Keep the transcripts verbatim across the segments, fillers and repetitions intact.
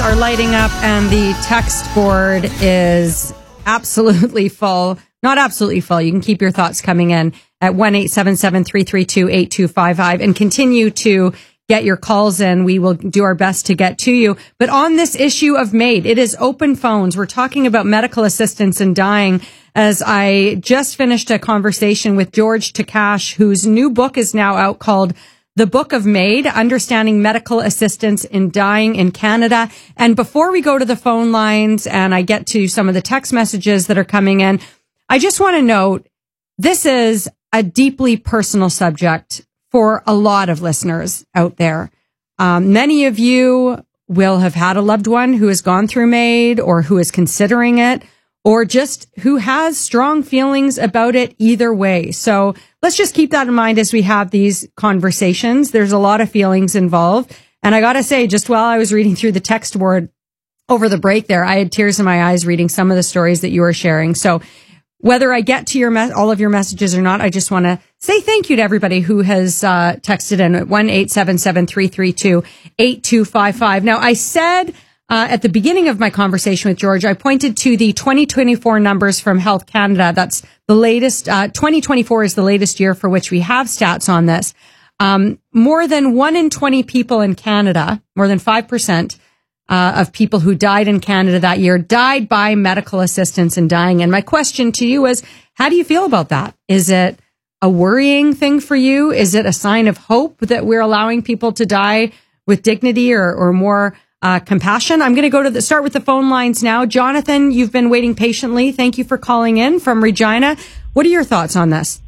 are lighting up and the text board is absolutely full. Not absolutely full. You can keep your thoughts coming in at one eight seven seven, three three two, eight two five five and continue to get your calls in. We will do our best to get to you. But on this issue of MAID, it is open phones. We're talking about medical assistance in dying. As I just finished a conversation with George Takash, whose new book is now out called The Book of MAID, Understanding Medical Assistance in Dying in Canada. And before we go to the phone lines and I get to some of the text messages that are coming in, I just want to note this is a deeply personal subject for a lot of listeners out there. Um, many of you will have had a loved one who has gone through MAID or who is considering it, or just who has strong feelings about it either way. So let's just keep that in mind as we have these conversations. There's a lot of feelings involved. And I got to say, just while I was reading through the text board over the break there, I had tears in my eyes reading some of the stories that you were sharing. So whether I get to your me- all of your messages or not, I just want to say thank you to everybody who has uh, texted in at one eight seven seven, three three two, eight two five five. Now, I said Uh, at the beginning of my conversation with George, I pointed to the twenty twenty-four numbers from Health Canada. That's the latest. Uh, twenty twenty-four is the latest year for which we have stats on this. Um, more than one in twenty people in Canada, more than five percent uh, of people who died in Canada that year died by medical assistance in dying. And my question to you is, how do you feel about that? Is it a worrying thing for you? Is it a sign of hope that we're allowing people to die with dignity or, or more Uh, compassion? I'm going to go to the start with the phone lines now. Jonathan, you've been waiting patiently. Thank you for calling in from Regina. What are your thoughts on this?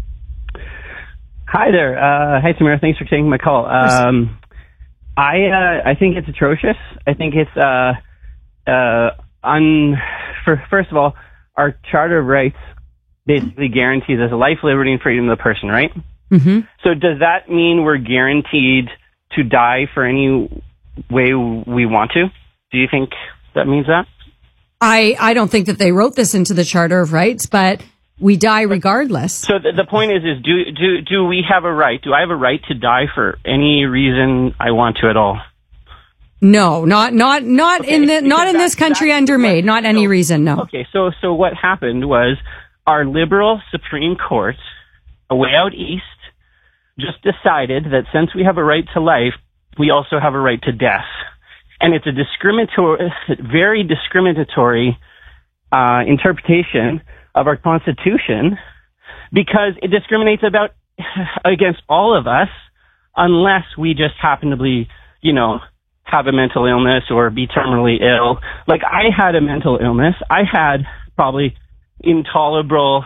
Hi there. Uh, hi, Samira. Thanks for taking my call. Um, I uh, I think it's atrocious. I think it's uh, uh, un. For first of all, our Charter of Rights basically guarantees us life, liberty, and freedom of the person, right? Mm-hmm. So does that mean we're guaranteed to die for any way we want to? Do you think that means that? I, I don't think that they wrote this into the Charter of Rights, but we die regardless. So the, the point is, is do, do, do we have a right? Do I have a right to die for any reason I want to at all? No, not, not, not okay, in the, not in this country under MAID, not any so, reason, no. Okay. So, so what happened was our liberal Supreme Court, way out east, just decided that since we have a right to life, we also have a right to death. And it's a discriminatory, very discriminatory uh, interpretation of our Constitution because it discriminates about against all of us unless we just happen to be, you know, have a mental illness or be terminally ill. Like, I had a mental illness. I had probably intolerable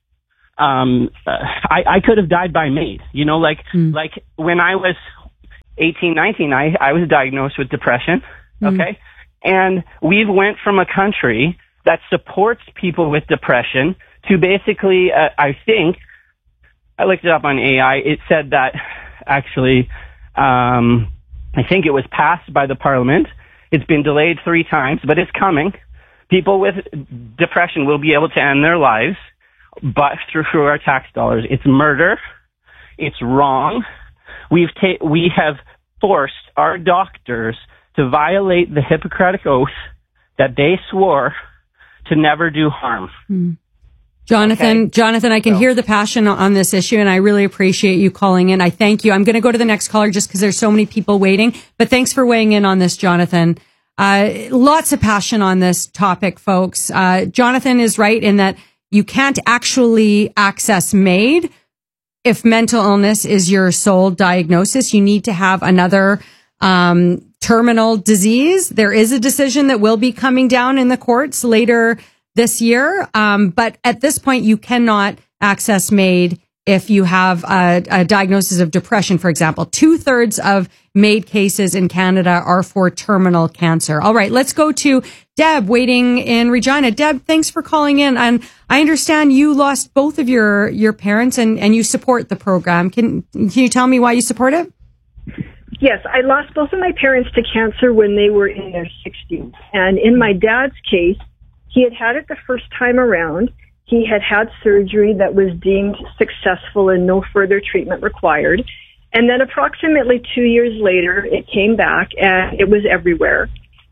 um uh, I, I could have died by MAID. You know, like mm. like when I was eighteen, nineteen, I, I was diagnosed with depression, okay? Mm. And we've went from a country that supports people with depression to basically, uh, I think, I looked it up on A I, it said that actually, um, I think it was passed by the Parliament. It's been delayed three times, but it's coming. People with depression will be able to end their lives, but through, through our tax dollars. It's murder. It's wrong. We've ta- we have forced our doctors to violate the Hippocratic Oath that they swore to never do harm. Mm. Jonathan, okay? Jonathan, I can so. hear the passion on this issue, and I really appreciate you calling in. I thank you. I'm going to go to the next caller just because there's so many people waiting. But thanks for weighing in on this, Jonathan. Uh, lots of passion on this topic, folks. Uh, Jonathan is right in that you can't actually access MAID if mental illness is your sole diagnosis. You need to have another um, terminal disease. There is a decision that will be coming down in the courts later this year. Um, but at this point, you cannot access MAID if you have a, a diagnosis of depression, for example. Two thirds of MAID cases in Canada are for terminal cancer. All right, let's go to Deb waiting in Regina. Deb, thanks for calling in. And I understand you lost both of your, your parents and, and you support the program. Can, can you tell me why you support it? Yes, I lost both of my parents to cancer when they were in their sixties. And in my dad's case, he had had it the first time around. He had had surgery that was deemed successful and no further treatment required. And then approximately two years later, it came back and it was everywhere.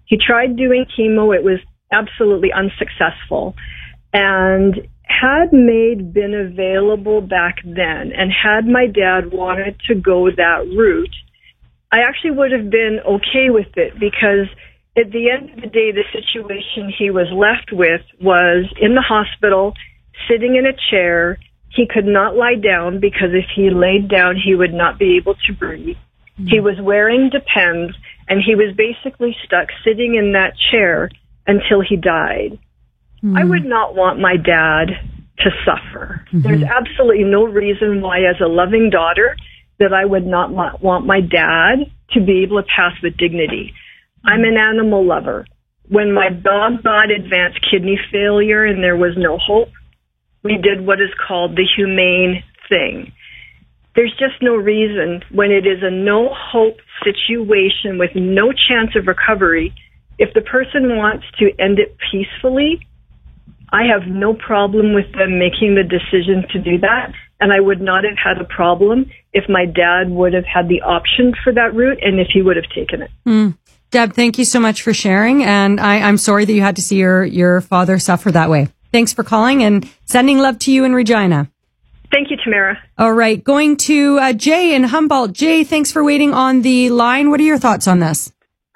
He tried doing chemo. It was absolutely unsuccessful. And had MAID been available back then, and had my dad wanted to go that route, I actually would have been okay with it, because at the end of the day, the situation he was left with was in the hospital, sitting in a chair. He could not lie down, because if he laid down, he would not be able to breathe. Mm-hmm. He was wearing Depends, and he was basically stuck sitting in that chair until he died. Mm-hmm. I would not want my dad to suffer. Mm-hmm. There's absolutely no reason why, as a loving daughter, that I would not want my dad to be able to pass with dignity. I'm an animal lover. When my dog got advanced kidney failure and there was no hope, we did what is called the humane thing. There's just no reason, when it is a no hope situation with no chance of recovery, if the person wants to end it peacefully, I have no problem with them making the decision to do that. And I would not have had a problem if my dad would have had the option for that route and if he would have taken it. Mm. Deb, thank you so much for sharing. And I, I'm sorry that you had to see your, your father suffer that way. Thanks for calling, and sending love to you in Regina. Thank you, Tamara. All right. Going to uh, Jay in Humboldt. Jay, thanks for waiting on the line. What are your thoughts on this?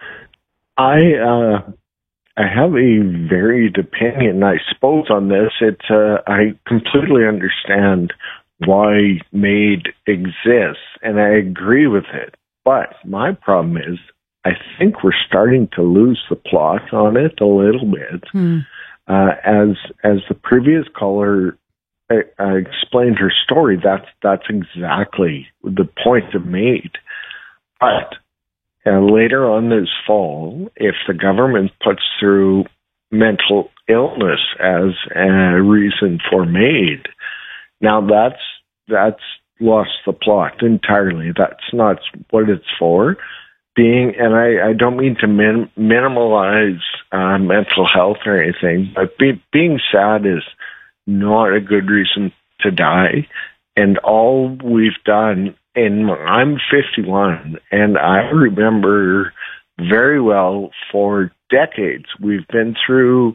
I, uh, I have a varied opinion, I suppose, on this. It, uh, I completely understand why MAID exists, and I agree with it. But my problem is, I think we're starting to lose the plot on it a little bit. Hmm. Uh, as as the previous caller uh, uh, explained her story, that's that's exactly the point of MAID. But uh, later on this fall, if the government puts through mental illness as a reason for MAID, now that's that's lost the plot entirely. That's not what it's for. Being, and I, I don't mean to min, minimalize uh, mental health or anything, but be, being sad is not a good reason to die. And all we've done, and I'm fifty-one, and I remember very well for decades we've been through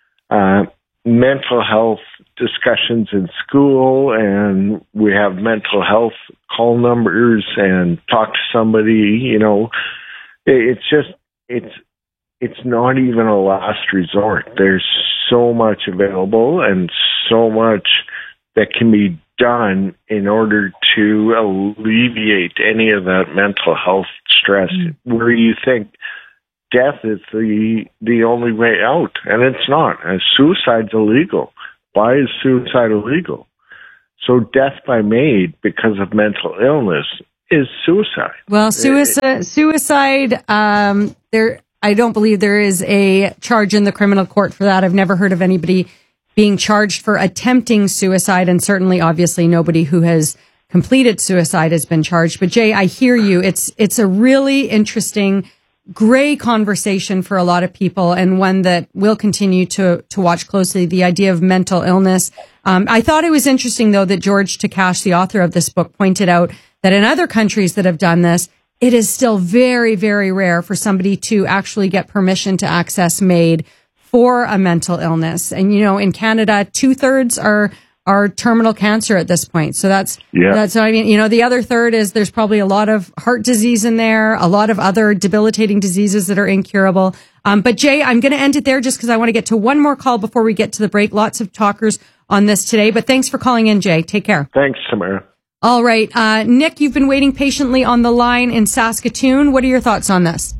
uh, mental health discussions in school, and we have mental health call numbers and talk to somebody, you know. It's just, it's, it's not even a last resort. There's so much available and so much that can be done in order to alleviate any of that mental health stress, mm-hmm. where you think death is the, the only way out. And it's not. And suicide's illegal. Why is suicide illegal? So death by MAID because of mental illness is suicide. Well, suicide, suicide, um, there, I don't believe there is a charge in the criminal court for that. I've never heard of anybody being charged for attempting suicide, and certainly, obviously, nobody who has completed suicide has been charged. But Jay, I hear you. It's, it's a really interesting gray conversation for a lot of people, and one that we'll continue to to watch closely, the idea of mental illness. Um, I thought it was interesting, though, that George Takash, the author of this book, pointed out that in other countries that have done this, it is still very, very rare for somebody to actually get permission to access MAID for a mental illness. And, you know, in Canada, two thirds are are terminal cancer at this point. So that's, yeah. that's, I mean, you know, the other third is there's probably a lot of heart disease in there, a lot of other debilitating diseases that are incurable. Um, but Jay, I'm going to end it there just because I want to get to one more call before we get to the break. Lots of talkers on this today, but thanks for calling in, Jay. Take care. Thanks, Tamara. All right. Uh, Nick, you've been waiting patiently on the line in Saskatoon. What are your thoughts on this?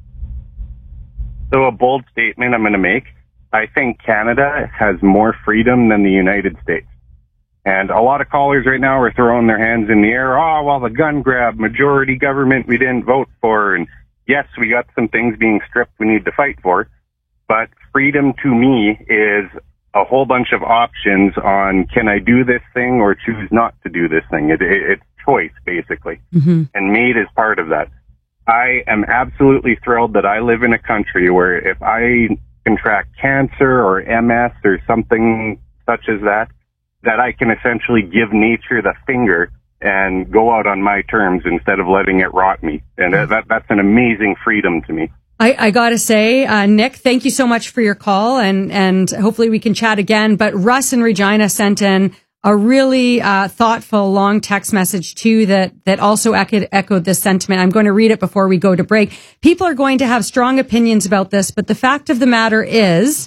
So a bold statement I'm going to make. I think Canada has more freedom than the United States. And a lot of callers right now are throwing their hands in the air. Oh, well, the gun grab, majority government we didn't vote for. And yes, we got some things being stripped we need to fight for. But freedom to me is a whole bunch of options on can I do this thing or choose not to do this thing. It, it, it's choice, basically. Mm-hmm. And MAID is part of that. I am absolutely thrilled that I live in a country where if I contract cancer or M S or something such as that, that I can essentially give nature the finger and go out on my terms instead of letting it rot me. And that, that's an amazing freedom to me. I, I gotta say, uh, Nick, thank you so much for your call, and, and hopefully we can chat again. But Russ and Regina sent in a really uh, thoughtful long text message too that, that also echoed, echoed this sentiment. I'm going to read it before we go to break. People are going to have strong opinions about this, but the fact of the matter is,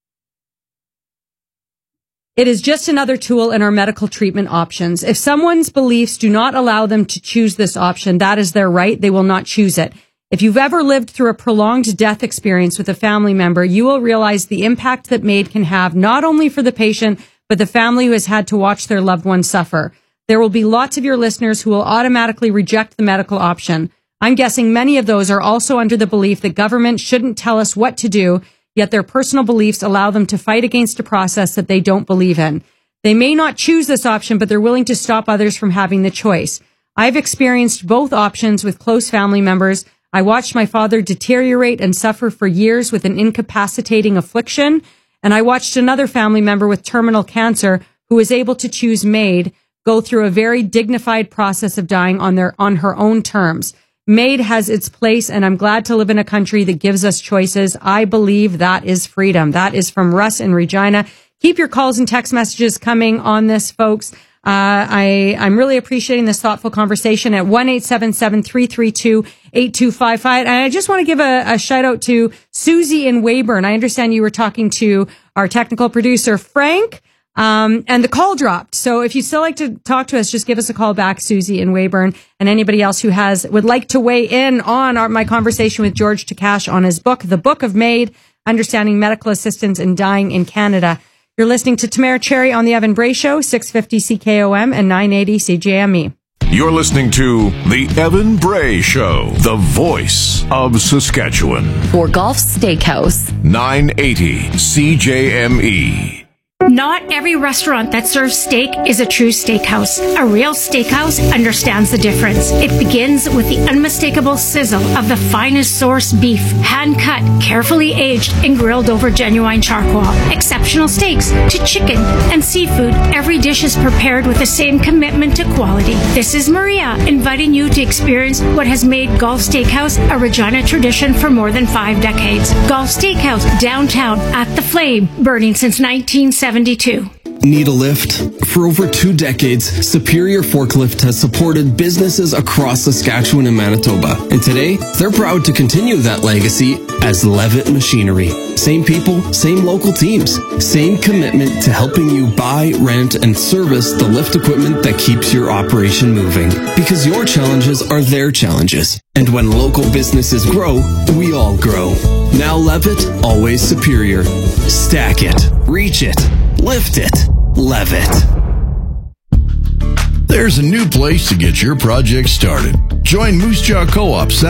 it is just another tool in our medical treatment options. If someone's beliefs do not allow them to choose this option, that is their right. They will not choose it. If you've ever lived through a prolonged death experience with a family member, you will realize the impact that MAID can have not only for the patient, but the family who has had to watch their loved one suffer. There will be lots of your listeners who will automatically reject the medical option. I'm guessing many of those are also under the belief that government shouldn't tell us what to do, yet their personal beliefs allow them to fight against a process that they don't believe in. They may not choose this option, but they're willing to stop others from having the choice. I've experienced both options with close family members. I watched my father deteriorate and suffer for years with an incapacitating affliction, and I watched another family member with terminal cancer who was able to choose MAID go through a very dignified process of dying on their on her own terms. MAID has its place, and I'm glad to live in a country that gives us choices. I believe that is freedom. That is from Russ and Regina. Keep your calls and text messages coming on this, folks. Uh, I, I'm really appreciating this thoughtful conversation at one eight seven seven, three three two, eight two five five. And I just want to give a, a shout out to Susie in Weyburn. I understand you were talking to our technical producer, Frank. Um, and the call dropped. So if you'd still like to talk to us, just give us a call back, Susie in Weyburn, and anybody else who has, would like to weigh in on our, my conversation with George Takash on his book, The Book of MAID, Understanding Medical Assistance in Dying in Canada. You're listening to Tamara Cherry on the Evan Bray Show, six fifty C K O M and nine eighty C J M E. You're listening to The Evan Bray Show, the voice of Saskatchewan. For Gulf Steakhouse, nine eighty C J M E. Not every restaurant that serves steak is a true steakhouse. A real steakhouse understands the difference. It begins with the unmistakable sizzle of the finest source beef, hand-cut, carefully aged, and grilled over genuine charcoal. Exceptional steaks to chicken and seafood. Every dish is prepared with the same commitment to quality. This is Maria, inviting you to experience what has made Gulf Steakhouse a Regina tradition for more than five decades. Gulf Steakhouse, downtown, at the Flame, burning since nineteen seventy-two. Need a lift? For over two decades, Superior Forklift has supported businesses across Saskatchewan and Manitoba. And today, they're proud to continue that legacy as Levitt Machinery. Same people, same local teams, same commitment to helping you buy, rent, and service the lift equipment that keeps your operation moving. Because your challenges are their challenges. And when local businesses grow, we all grow. Now Levitt, always superior. Stack it, reach it, lift it, Levitt. There's a new place to get your project started. Join Moose Jaw Co-op